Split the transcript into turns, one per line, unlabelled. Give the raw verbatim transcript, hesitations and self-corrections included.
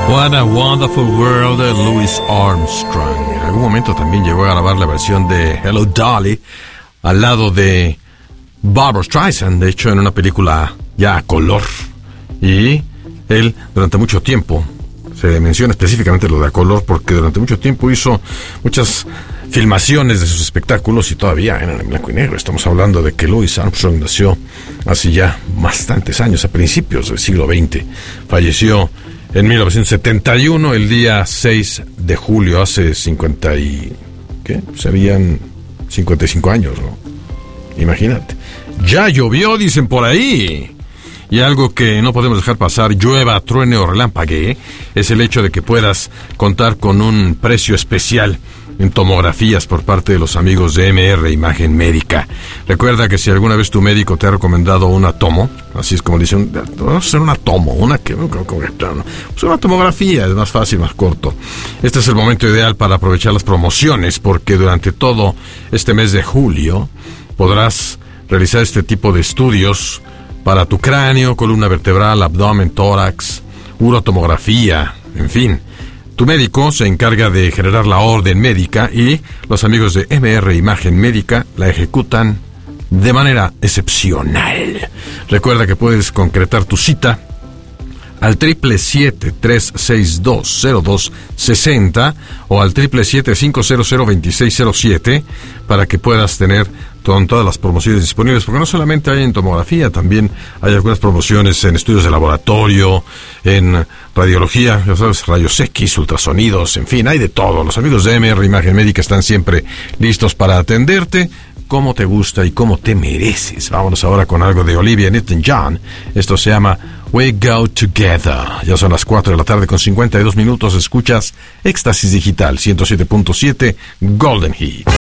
What a Wonderful World de Louis Armstrong. En algún momento también llegó a grabar la versión de Hello Dolly al lado de Barbra Streisand, de hecho en una película ya a color. Y él durante mucho tiempo, se menciona específicamente lo de a color porque durante mucho tiempo hizo muchas filmaciones de sus espectáculos y todavía eran en blanco y negro. Estamos hablando de que Louis Armstrong nació hace ya bastantes años, a principios del siglo veinte. Falleció en mil novecientos setenta y uno, el día seis de julio, hace cincuenta y... ¿qué? Serían cincuenta y cinco años, ¿no? Imagínate. Ya llovió, dicen por ahí. Y algo que no podemos dejar pasar, llueva, truene o relampaguee, es el hecho de que puedas contar con un precio especial en tomografías por parte de los amigos de M R Imagen Médica. Recuerda que si alguna vez tu médico te ha recomendado una tomo, así es como dicen, vamos a hacer una tomo, una que, pues una tomografía, es más fácil, más corto. Este es el momento ideal para aprovechar las promociones, porque durante todo este mes de julio podrás realizar este tipo de estudios para tu cráneo, columna vertebral, abdomen, tórax, urotomografía, en fin. Tu médico se encarga de generar la orden médica y los amigos de M R Imagen Médica la ejecutan de manera excepcional. Recuerda que puedes concretar tu cita al siete siete siete, tres seis dos, cero dos seis cero o al siete siete siete, cinco cero cero, dos seis cero siete para que puedas tener con todas las promociones disponibles, porque no solamente hay en tomografía, también hay algunas promociones en estudios de laboratorio, en radiología, ya sabes, rayos X, ultrasonidos, en fin, hay de todo. Los amigos de M R Imagen Médica están siempre listos para atenderte como te gusta y como te mereces. Vámonos ahora con algo de Olivia Newton-John. Esto se llama We Go Together. Ya son las cuatro de la tarde con cincuenta y dos minutos. Escuchas Éxtasis Digital ciento siete punto siete Golden Hits.